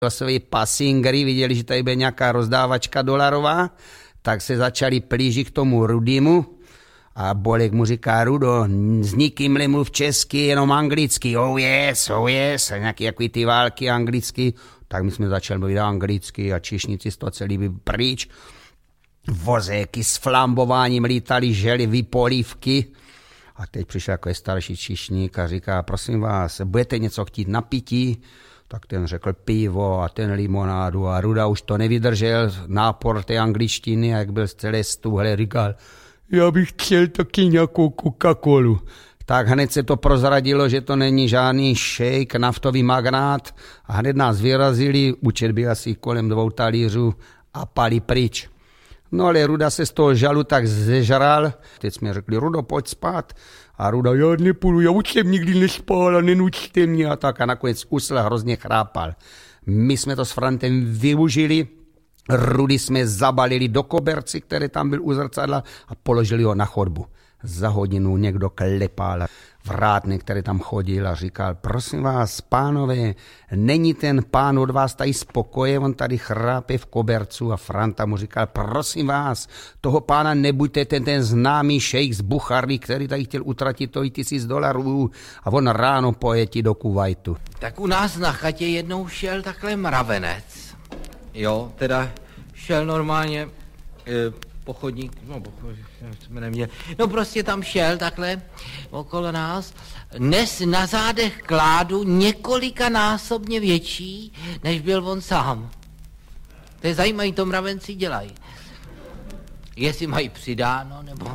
své pasingry, viděli, že tady bude nějaká rozdávačka dolarová, tak se začali plížit k tomu Rudýmu a Bolek mu říká: Rudo, s nikým nemluv česky, jenom anglicky, oh yes, a nějaký jaký ty války anglicky, tak my jsme začali mluvit anglicky a číšníci z toho celý by pryč. Vozéky s flambováním lítali, žely, vypolívky. A teď přišel jako starší číšník a říká: prosím vás, budete něco chtít na pití? Tak ten řekl pivo a ten limonádu a Ruda už to nevydržel, nápor té angličtiny, a jak byl celé stuhle, říkal: já bych chtěl taky nějakou Coca-Colu. Tak hned se to prozradilo, že to není žádný šejk, naftový magnát, a hned nás vyrazili, účet byl asi kolem 2 talířů a pali pryč. No ale Ruda se z toho žalu tak zežral. Teď jsme řekli: Rudo, pojď spát. A Ruda: já nepůjdu, já už jsem nikdy nespal a nenučte mě. A tak a nakonec usl a hrozně chrápal. My jsme to s Frantem využili. Rudy jsme zabalili do koberci, který tam byl u zrcadla, a položili ho na chodbu. Za hodinu někdo klepal. Vrátný, který tam chodil, a říkal: prosím vás, pánové, není ten pán od vás tady spokoje, on tady chrápe v kobercu. A Franta mu říkal: prosím vás, toho pána nebuďte, ten známý šejk z Buchary, který tady chtěl utratit to $1000 a on ráno pojetí do Kuvajtu. Tak u nás na chatě jednou šel takhle mravenec. Jo, teda šel normálně pochodník, no prostě tam šel takhle okolo nás, nes na zádech kládu několikanásobně větší, než byl on sám. To je zajímavé, to mravenci dělají. Jestli mají přidáno, nebo...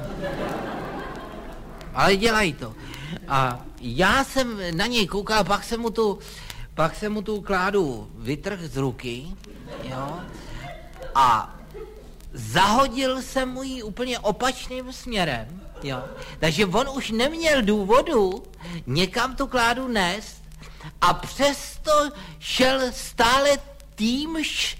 Ale dělají to. A já jsem na něj koukal, pak jsem mu tu kládu vytrhl z ruky, jo, a zahodil jsem mu ji úplně opačným směrem, jo. Takže on už neměl důvodu někam tu kládu nést, a přesto šel stále týmž